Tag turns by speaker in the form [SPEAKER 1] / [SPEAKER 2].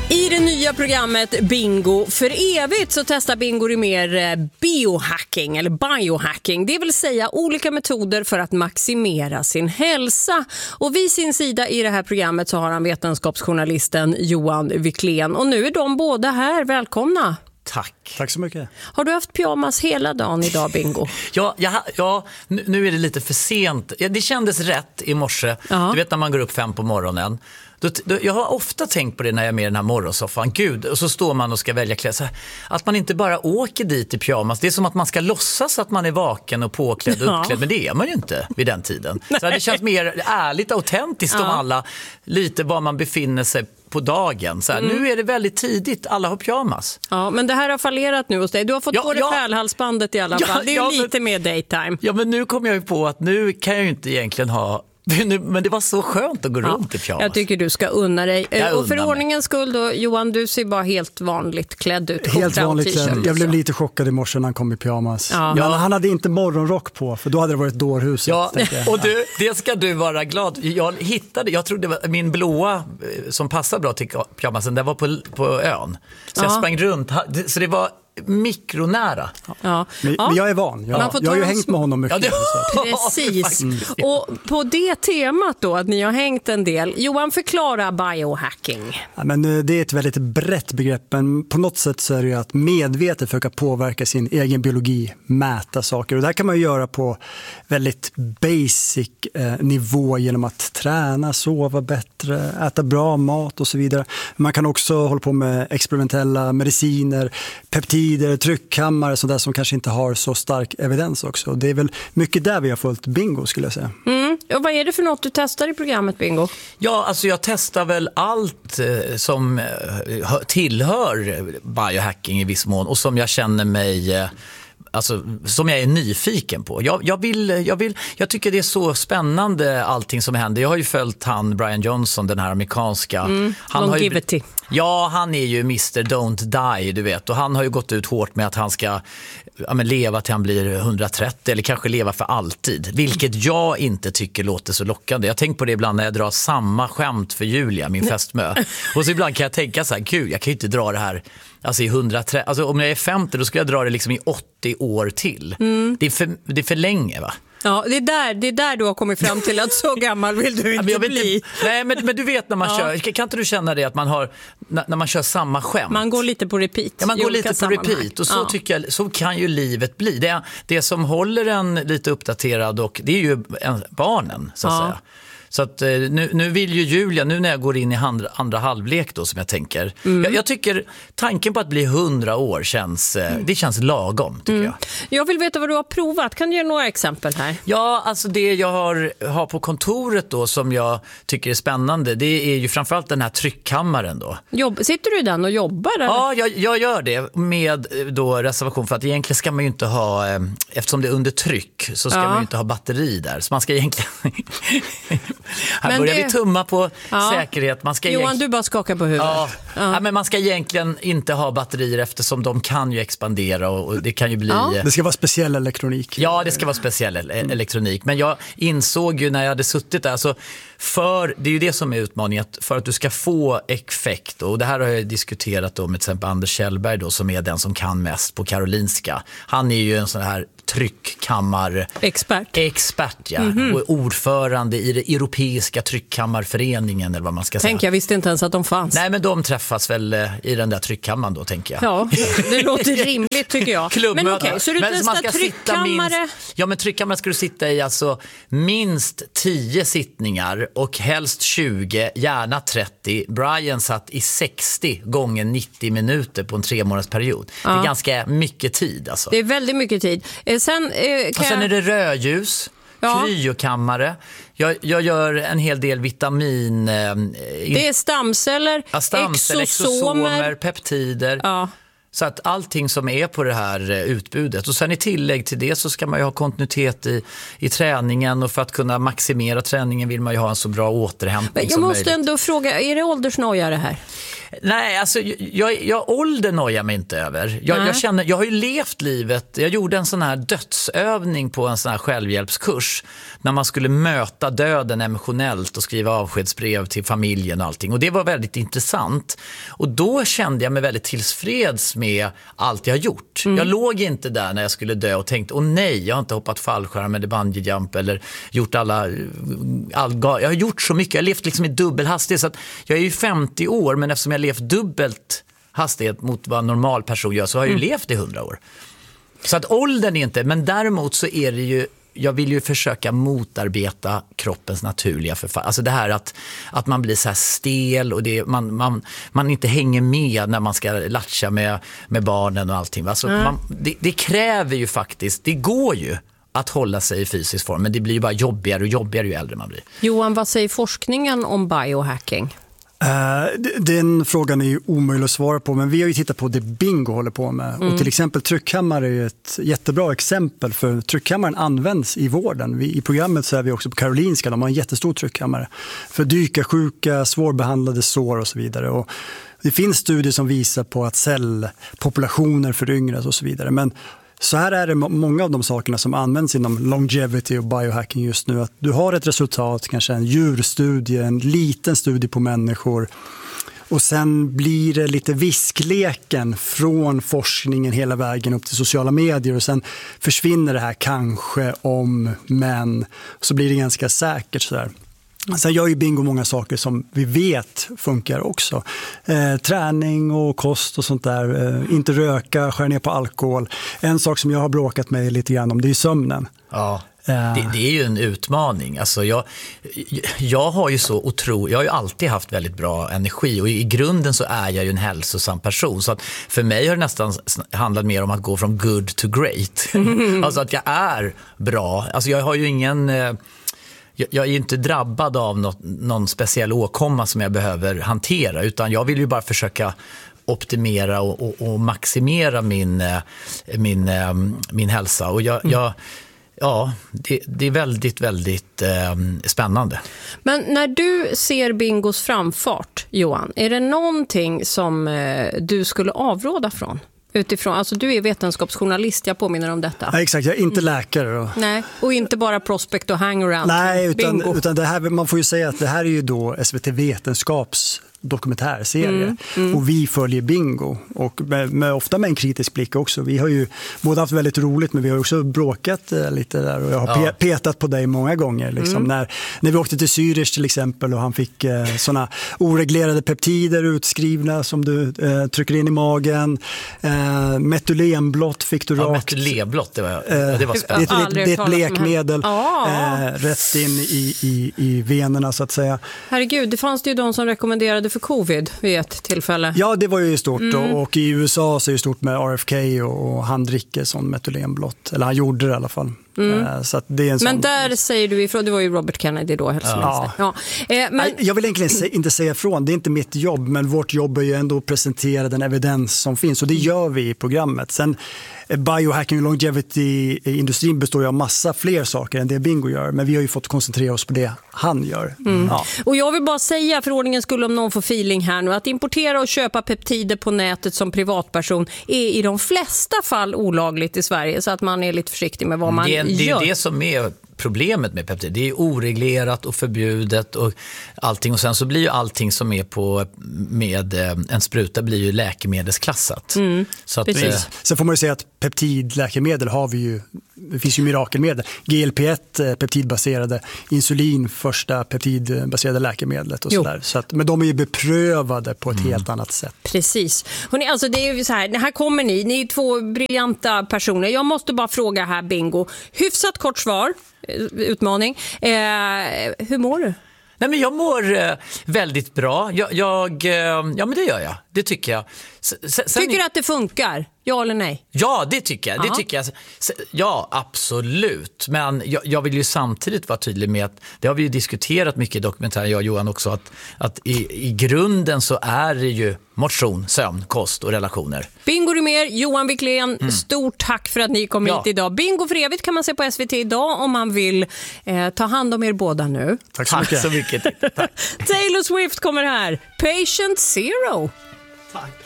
[SPEAKER 1] I det nya programmet Bingo för evigt så testar Bingo i mer biohacking eller biohacking. Det vill säga olika metoder för att maximera sin hälsa. Och vid sin sida i det här programmet så har han vetenskapsjournalisten Johan Wiklén. Och nu är de båda här. Välkomna!
[SPEAKER 2] Tack så mycket.
[SPEAKER 1] Har du haft pyjamas hela dagen idag, Bingo?
[SPEAKER 2] Ja, nu är det lite för sent. Ja, det kändes rätt i morse. Ja. Du vet när man går upp 5 på morgonen. Jag har ofta tänkt på det när jag är med i den här morgonsoffan. Gud, och så står man och ska välja kläder. Att man inte bara åker dit i pyjamas. Det är som att man ska låtsas att man är vaken och påklädd och uppklädd. Men det är man ju inte vid den tiden. Så det känns mer ärligt och autentiskt om alla lite var man befinner sig på dagen. Så här, nu är det väldigt tidigt, alla har pyjamas. Ja, men det här har fallerat nu hos dig. Du har fått på det pärlhalsbandet i alla fall. Det är ju lite mer daytime. Ja, men nu kommer jag ju på att nu kan jag ju inte egentligen ha... Men det var så skönt att gå runt i pyjamas.
[SPEAKER 1] Jag tycker du ska unna dig. Och för ordningens skull då, Johan, du ser bara helt vanligt klädd ut.
[SPEAKER 3] Helt vanligt klädd. Jag blev lite chockad i morse när han kom i pyjamas. Ja. Men han hade inte morgonrock på, för då hade det varit dårhuset.
[SPEAKER 2] Ja, och det ska du vara glad. Jag trodde det var min blåa som passar bra till pyjamasen, den var på ön. Så jag sprang runt. Så det var mikronära.
[SPEAKER 3] Ja. Men jag är van. Jag har ju hängt med honom mycket.
[SPEAKER 1] Precis. Och på det temat då, att ni har hängt en del. Johan, förklara biohacking.
[SPEAKER 3] Ja, men det är ett väldigt brett begrepp. Men på något sätt så är det ju att medvetet försöka påverka sin egen biologi, mäta saker. Och det här kan man ju göra på väldigt basic nivå genom att träna, sova bättre, äta bra mat och så vidare. Man kan också hålla på med experimentella mediciner, peptider, tryckkammare, sådär som kanske inte har så stark evidens också. Det är väl mycket där vi har följt Bingo, skulle jag säga.
[SPEAKER 1] Och vad är det för något du testar i programmet Bingo?
[SPEAKER 2] Ja, alltså jag testar väl allt som tillhör biohacking i viss mån och som jag känner mig... Alltså, som jag är nyfiken på. Jag tycker det är så spännande allting som händer. Jag har ju följt Brian Johnson, den här amerikanska.
[SPEAKER 1] Longevity.
[SPEAKER 2] Han är ju Mr. Don't Die, du vet. Och han har ju gått ut hårt med att han ska leva till han blir 130 eller kanske leva för alltid. Vilket jag inte tycker låter så lockande. Jag tänker på det ibland när jag drar samma skämt för Julia, min fästmö. Och så ibland kan jag tänka så här, gud, jag kan ju inte dra det här alltså i 130. Alltså om jag är 50 då ska jag dra det liksom i 80 år till. Det är för länge, va?
[SPEAKER 1] Ja, det är där du har kommit fram till att så gammal vill du inte bli.
[SPEAKER 2] Nej, men du vet när man kör, kan inte du känna det att man har, när man kör samma skämt?
[SPEAKER 1] Man går lite på repeat.
[SPEAKER 2] Ja, man går lite på repeat och så tycker jag, så kan ju livet bli. Det som håller en lite uppdaterad och det är ju barnen, så att säga. Så att nu vill ju Julia, nu när jag går in i andra halvlek då som jag tänker. Jag tycker tanken på att bli 100 år det känns lagom, tycker jag.
[SPEAKER 1] Jag vill veta vad du har provat. Kan du ge några exempel här? Ja,
[SPEAKER 2] alltså det jag har på kontoret då som jag tycker är spännande, det är ju framförallt den här tryckkammaren då.
[SPEAKER 1] Sitter du i den och jobbar? Eller?
[SPEAKER 2] Ja, jag gör det med då reservation för att egentligen ska man ju inte ha, eftersom det är under tryck så ska man ju inte ha batteri där. Så man ska egentligen... Här börjar vi tumma på säkerhet.
[SPEAKER 1] Johan, du bara skakar på huvudet.
[SPEAKER 2] Ja, men man ska egentligen inte ha batterier eftersom de kan ju expandera och det kan ju bli...
[SPEAKER 3] Det ska vara speciell elektronik.
[SPEAKER 2] Ja, det ska vara speciell elektronik. Men jag insåg ju när jag hade suttit där, alltså det är ju det som är utmaningen, för att du ska få effekt, och det här har jag diskuterat då med till exempel Anders Kjellberg då, som är den som kan mest på Karolinska. Han är ju en sån här tryckkammar expert och ordförande i det europeiska tryckkammarföreningen eller vad man ska säga.
[SPEAKER 1] Jag visste inte ens att de fanns.
[SPEAKER 2] Nej, men de träffas väl i den där tryckkammaren då, tänker jag.
[SPEAKER 1] Ja, det låter rimligt tycker jag. Men okej, så du testar tryckkammare?
[SPEAKER 2] Men tryckkammare ska du sitta i alltså minst 10 sittningar och helst 20, gärna 30. Brian satt i 60 gånger 90 minuter på en 3-månadersperiod. Det är ganska mycket tid alltså.
[SPEAKER 1] Det är väldigt mycket tid. Sen
[SPEAKER 2] är det rödljus, kryokammare. Jag gör en hel del vitamin...
[SPEAKER 1] det är stamceller,
[SPEAKER 2] exosomer, peptider. Ja. Så att allting som är på det här utbudet. Och sen i tillägg till det så ska man ju ha kontinuitet i träningen. Och för att kunna maximera träningen vill man ju ha en så bra återhämtning som möjligt.
[SPEAKER 1] Jag måste ändå fråga, är det åldersnoja det här?
[SPEAKER 2] Nej, alltså ålder nojar mig inte över. Jag har ju levt livet. Jag gjorde en sån här dödsövning på en sån här självhjälpskurs när man skulle möta döden emotionellt och skriva avskedsbrev till familjen och allting. Och det var väldigt intressant. Och då kände jag mig väldigt tillfreds med allt jag har gjort. Jag låg inte där när jag skulle dö och tänkte, nej, jag har inte hoppat fallskärm eller bungyjump eller gjort jag har gjort så mycket. Jag har levt liksom i dubbelhastighet, så att jag är ju 50 år, men eftersom jag har levt dubbelt hastighet mot vad en normal person gör, så har jag ju levt i 100 år. Så att åldern är inte, men däremot så är det ju, jag vill ju försöka motarbeta kroppens naturliga förfall. Alltså det här att man blir så här stel och man inte hänger med när man ska latcha med barnen och allting. Alltså det kräver ju faktiskt, det går ju att hålla sig i fysisk form, men det blir ju bara jobbigare och jobbigare ju äldre man blir.
[SPEAKER 1] Johan, vad säger forskningen om biohacking?
[SPEAKER 3] Den frågan är ju omöjlig att svara på, men vi har ju tittat på det Bingo håller på med. Och till exempel tryckhammare är ju ett jättebra exempel, för tryckhammaren används i vården. I programmet så är vi också på Karolinska, de har en jättestor tryckhammare för dykarsjuka, svårbehandlade sår och så vidare. Och det finns studier som visar på att cellpopulationer föryngras och så vidare, men så här är det många av de sakerna som används inom longevity och biohacking just nu. Att du har ett resultat, kanske en djurstudie, en liten studie på människor. Och sen blir det lite viskleken från forskningen hela vägen upp till sociala medier. Och sen försvinner det här kanske om, men så blir det ganska säkert sådär. Sen gör ju Bingo många saker som vi vet funkar också. Träning och kost och sånt där. Inte röka, skära ner på alkohol. En sak som jag har bråkat med lite grann om, det är sömnen.
[SPEAKER 2] Ja, det är ju en utmaning. Alltså jag har ju jag har ju alltid haft väldigt bra energi, och i grunden så är jag ju en hälsosam person. Så att för mig har det nästan handlat mer om att gå från good to great. Alltså att jag är bra. Alltså jag har ju ingen... Jag är ju inte drabbad av någon speciell åkomma som jag behöver hantera, utan jag vill ju bara försöka optimera och maximera min hälsa. Och det är väldigt, väldigt spännande.
[SPEAKER 1] Men när du ser Bingos framfart, Johan, är det någonting som du skulle avråda från? Utifrån, alltså du är vetenskapsjournalist, jag påminner om detta.
[SPEAKER 3] Ja, exakt, jag är inte läkare då.
[SPEAKER 1] Nej, och inte bara prospect och hangaround.
[SPEAKER 3] Nej, utan det här, man får ju säga att det här är ju då SVT Vetenskaps dokumentärserie. Och vi följer Bingo, och ofta med en kritisk blick också. Vi har ju både haft väldigt roligt, men vi har också bråkat lite där, och jag har petat på dig många gånger liksom. När vi åkte till Zürich till exempel, och han fick såna oreglerade peptider utskrivna som du trycker in i magen. Metylenblått fick du rakt.
[SPEAKER 2] Metylenblått, det var spännande.
[SPEAKER 3] Det är ett blekmedel rätt in i venerna så att säga.
[SPEAKER 1] Herregud, det fanns ju de som rekommenderade för covid vid ett tillfälle.
[SPEAKER 3] Ja, det var ju stort. Och i USA så är det stort med RFK, och han dricker sån metylenblått. Eller han gjorde det i alla fall. Så att det är en sån... Men
[SPEAKER 1] där säger du ifrån, det var ju Robert Kennedy då, hälsominister. Ja.
[SPEAKER 3] Men... Jag vill egentligen inte säga ifrån, det är inte mitt jobb, men vårt jobb är ju ändå att presentera den evidens som finns, och det gör vi i programmet. Sen biohacking och longevity-industrin består ju av massa fler saker än det Bingo gör, men vi har ju fått koncentrera oss på det han gör.
[SPEAKER 1] Och jag vill bara säga, för ordningen skulle, om någon får feeling här nu, att importera och köpa peptider på nätet som privatperson är i de flesta fall olagligt i Sverige, så att man är lite försiktig med vad man gör.
[SPEAKER 2] Det är det som är problemet med peptider. Det är oreglerat och förbjudet och allting, och sen så blir ju allting som är med en spruta blir ju läkemedelsklassat. Så att,
[SPEAKER 3] sen får man ju säga att peptidläkemedel har vi ju, det finns ju mirakelmedel. GLP-1 peptidbaserade, insulin första peptidbaserade läkemedlet och sådär. Så att, men de är ju beprövade på ett helt annat sätt.
[SPEAKER 1] Precis. Hörrni, alltså det är ju så här kommer ni är två briljanta personer. Jag måste bara fråga här, Bingo. Hyfsat kort svar, utmaning. Hur mår du?
[SPEAKER 2] Nej, men jag mår väldigt bra. Ja, men det gör jag. det tycker jag.
[SPEAKER 1] Tycker du att det funkar? Ja eller nej?
[SPEAKER 2] Ja, det tycker jag. Det tycker jag. Ja, absolut. Men jag vill ju samtidigt vara tydlig med att det har vi ju diskuterat mycket i dokumentären, jag och Johan också, att i grunden så är det ju motion, sömn, kost och relationer.
[SPEAKER 1] Bingo Rimér, Johan Wiklén, stort tack för att ni kom hit idag. Bingo för evigt kan man se på SVT idag om man vill ta hand om er båda nu.
[SPEAKER 3] Tack så mycket.
[SPEAKER 2] Tack.
[SPEAKER 1] Taylor Swift kommer här. Patient Zero.
[SPEAKER 3] Tack.